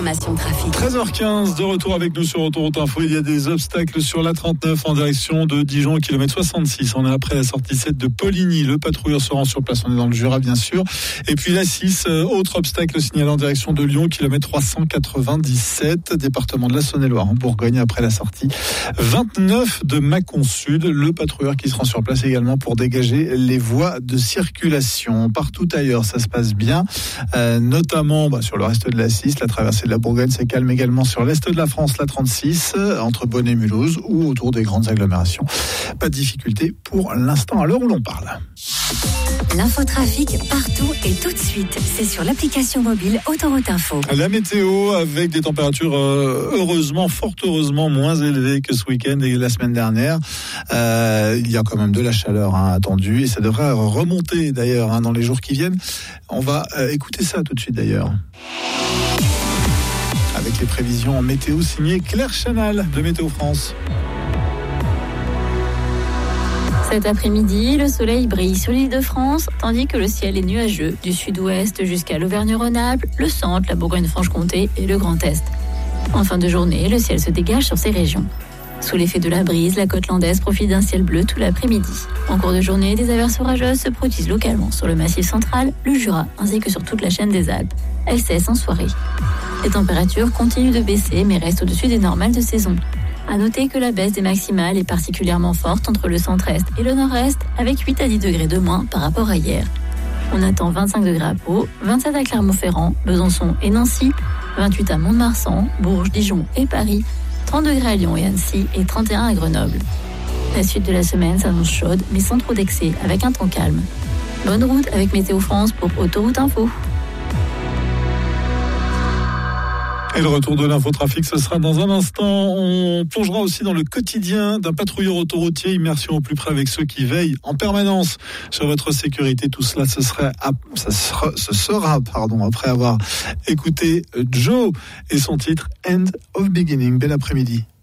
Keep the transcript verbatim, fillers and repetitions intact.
l'information trafic. treize heures quinze, de retour avec nous sur Autoroute Info. Il y a des obstacles sur l'A trente-neuf en direction de Dijon, kilomètre soixante-six. On est après la sortie sept de Poligny. Le patrouilleur se rend sur place. On est dans le Jura, bien sûr. Et puis la six, euh, autre obstacle signalé en direction de Lyon, kilomètre trois cent quatre-vingt-dix-sept, département de la Saône-et-Loire, en Bourgogne, après la sortie vingt-neuf de Mâcon Sud. Le patrouilleur qui se rend sur place également pour dégager les voies de circulation. Partout ailleurs, ça se passe bien, euh, notamment bah, sur le reste de la six. La traversée de la Bourgogne, c'est calme également sur l'est de la France, la trente-six, entre Bonn et Mulhouse, ou autour des grandes agglomérations. Pas de difficulté pour l'instant à l'heure où l'on parle. L'infotrafic partout et tout de suite. C'est sur l'application mobile Autoroute Info. La météo avec des températures euh, heureusement, fort heureusement moins élevées que ce week-end et la semaine dernière. Euh, il y a quand même de la chaleur hein, attendue et ça devrait remonter d'ailleurs hein, dans les jours qui viennent. On va euh, écouter ça tout de suite d'ailleurs. Avec les prévisions en météo signées Claire Chanal de Météo France. Cet après-midi, le soleil brille sur l'île de France, tandis que le ciel est nuageux du sud-ouest jusqu'à l'Auvergne-Rhône-Alpes, le centre, la Bourgogne-Franche-Comté et le Grand Est. En fin de journée, le ciel se dégage sur ces régions. Sous l'effet de la brise, la côte landaise profite d'un ciel bleu tout l'après-midi. En cours de journée, des averses orageuses se produisent localement sur le Massif central, le Jura, ainsi que sur toute la chaîne des Alpes. Elles cessent en soirée. Les températures continuent de baisser, mais restent au-dessus des normales de saison. À noter que la baisse des maximales est particulièrement forte entre le centre-est et le nord-est, avec huit à dix degrés de moins par rapport à hier. On attend vingt-cinq degrés à Pau, vingt-sept à Clermont-Ferrand, Besançon et Nancy, vingt-huit à Mont-de-Marsan, Bourges, Dijon et Paris, trente degrés à Lyon et Annecy et trente et un à Grenoble. La suite de la semaine s'annonce chaude, mais sans trop d'excès, avec un temps calme. Bonne route avec Météo France pour Autoroute Info. Et le retour de l'infotrafic, ce sera dans un instant. On plongera aussi dans le quotidien d'un patrouilleur autoroutier, immersion au plus près avec ceux qui veillent en permanence sur votre sécurité. Tout cela, ce serait, ça sera, ce sera, pardon, après avoir écouté Joe et son titre End of Beginning. Bel après-midi.